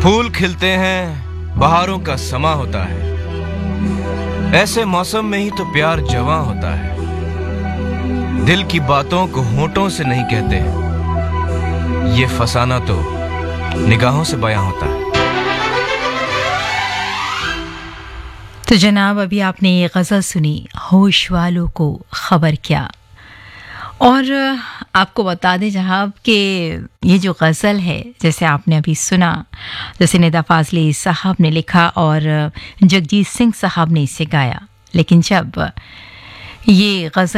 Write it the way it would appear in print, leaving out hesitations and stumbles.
फूल खिलते हैं, बहारों का समा होता है। ऐसे मौसम में ही तो प्यार जवां होता है। दिल की बातों को होठों से नहीं कहते, ये फसाना तो निगाहों से बयां होता है। तो जनाब, अभी आपने ये गज़ल सुनी, होश वालों को खबर क्या। और आपको बता दें जनाब कि ये जो गज़ल है, जैसे आपने अभी सुना, जैसे निदा फाजली साहब ने लिखा और जगजीत सिंह साहब ने इसे गाया, लेकिन जब ये गज़ल